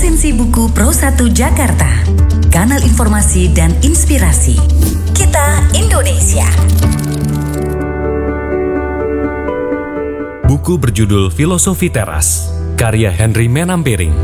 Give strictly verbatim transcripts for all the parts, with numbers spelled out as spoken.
Esensi Buku Pro satu Jakarta, kanal informasi dan inspirasi. Kita Indonesia. Buku berjudul Filosofi Teras, karya Henry Menampiring.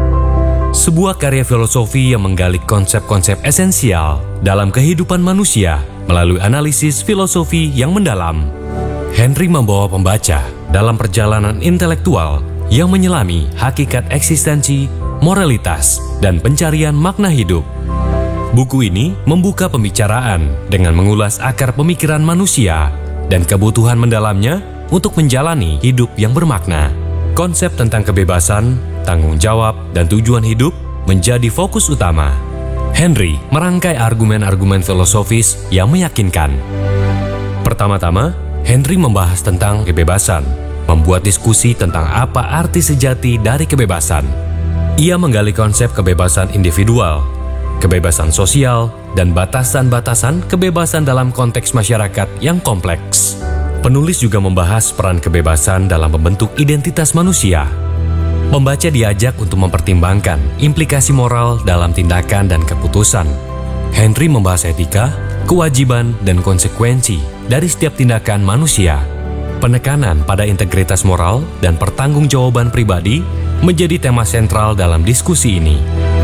Sebuah karya filosofi yang menggali konsep-konsep esensial dalam kehidupan manusia melalui analisis filosofi yang mendalam. Henry membawa pembaca dalam perjalanan intelektual yang menyelami hakikat eksistensi, moralitas, dan pencarian makna hidup. Buku ini membuka pembicaraan dengan mengulas akar pemikiran manusia dan kebutuhan mendalamnya untuk menjalani hidup yang bermakna. Konsep tentang kebebasan, tanggung jawab, dan tujuan hidup menjadi fokus utama. Henry merangkai argumen-argumen filosofis yang meyakinkan. Pertama-tama, Henry membahas tentang kebebasan, membuat diskusi tentang apa arti sejati dari kebebasan. Ia menggali konsep kebebasan individual, kebebasan sosial, dan batasan-batasan kebebasan dalam konteks masyarakat yang kompleks. Penulis juga membahas peran kebebasan dalam membentuk identitas manusia. Pembaca diajak untuk mempertimbangkan implikasi moral dalam tindakan dan keputusan. Henry membahas etika, kewajiban, dan konsekuensi dari setiap tindakan manusia. Penekanan pada integritas moral dan pertanggungjawaban pribadi menjadi tema sentral dalam diskusi ini.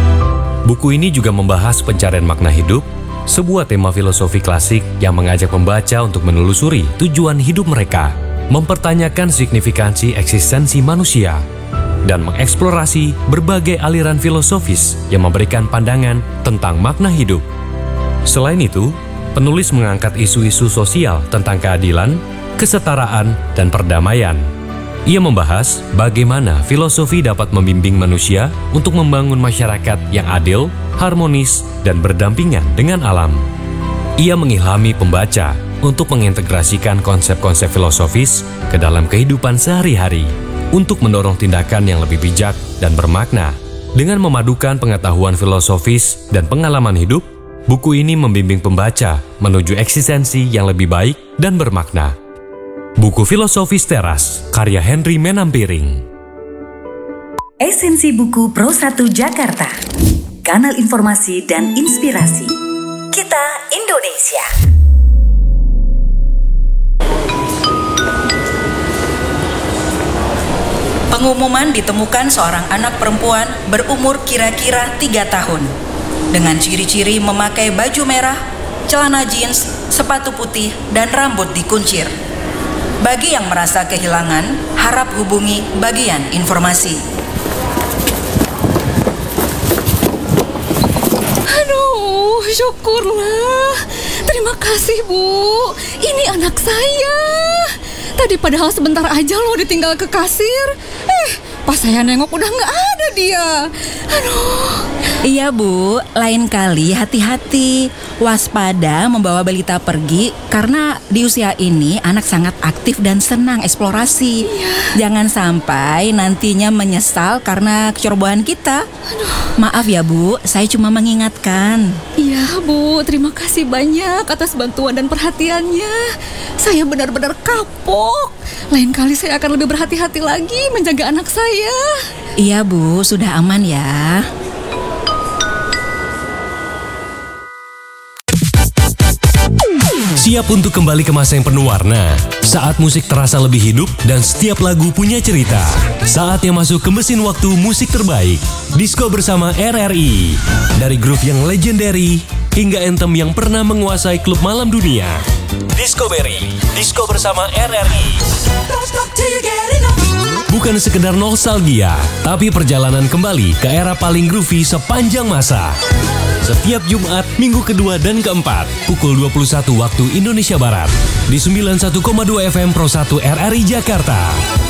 Buku ini juga membahas pencarian makna hidup, sebuah tema filosofi klasik yang mengajak pembaca untuk menelusuri tujuan hidup mereka, mempertanyakan signifikansi eksistensi manusia, dan mengeksplorasi berbagai aliran filosofis yang memberikan pandangan tentang makna hidup. Selain itu, penulis mengangkat isu-isu sosial tentang keadilan, kesetaraan, dan perdamaian. Ia membahas bagaimana filosofi dapat membimbing manusia untuk membangun masyarakat yang adil, harmonis, dan berdampingan dengan alam. Ia mengilhami pembaca untuk mengintegrasikan konsep-konsep filosofis ke dalam kehidupan sehari-hari untuk mendorong tindakan yang lebih bijak dan bermakna. Dengan memadukan pengetahuan filosofis dan pengalaman hidup, buku ini membimbing pembaca menuju eksistensi yang lebih baik dan bermakna. Buku Filosofis Teras, karya Henry Menampiring. Esensi Buku Pro satu Jakarta, kanal informasi dan inspirasi. Kita Indonesia. Pengumuman ditemukan seorang anak perempuan berumur kira-kira tiga tahun dengan ciri-ciri memakai baju merah, celana jeans, sepatu putih, dan rambut dikuncir. Bagi yang merasa kehilangan, harap hubungi bagian informasi. Aduh, syukurlah. Terima kasih, Bu. Ini anak saya. Tadi padahal sebentar aja loh ditinggal ke kasir. Eh, pas saya nengok udah nggak ada dia. Aduh. Iya, Bu. Lain kali hati-hati. Waspada membawa balita pergi karena di usia ini anak sangat aktif dan senang eksplorasi. Iya. Jangan sampai nantinya menyesal karena kecerobohan kita. Aduh. Maaf ya, Bu. Saya cuma mengingatkan. Iya, Bu. Terima kasih banyak atas bantuan dan perhatiannya. Saya benar-benar kapok. Lain kali saya akan lebih berhati-hati lagi menjaga anak saya. Iya, Bu. Sudah aman ya. Siap untuk kembali ke masa yang penuh warna, saat musik terasa lebih hidup dan setiap lagu punya cerita. Saatnya masuk ke mesin waktu musik terbaik, Disko bersama R R I. Dari grup yang legendary hingga anthem yang pernah menguasai klub malam dunia. Discovery, Disko bersama R R I. Bukan sekedar nostalgia, tapi perjalanan kembali ke era paling groovy sepanjang masa. Setiap Jumat, minggu kedua dan keempat, pukul dua puluh satu waktu Indonesia Barat, di sembilan puluh satu koma dua F M Pro satu R R I Jakarta.